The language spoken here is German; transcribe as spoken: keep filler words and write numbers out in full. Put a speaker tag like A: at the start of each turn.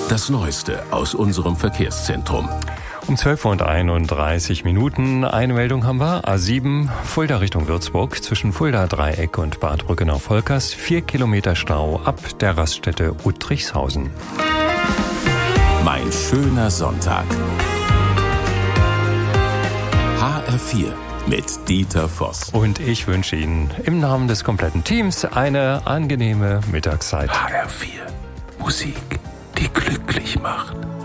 A: Das Neueste aus unserem Verkehrszentrum.
B: Um zwölf Uhr einunddreißig Minuten. Eine Meldung haben wir. A sieben, Fulda Richtung Würzburg, zwischen Fulda Dreieck und Bad Brückenau-Volkers. Vier Kilometer Stau ab der Raststätte Uttrichshausen.
A: Mein schöner Sonntag. H R vier mit Dieter Voss.
B: Und ich wünsche Ihnen im Namen des kompletten Teams eine angenehme Mittagszeit.
A: H R vier. Musik, die glücklich macht.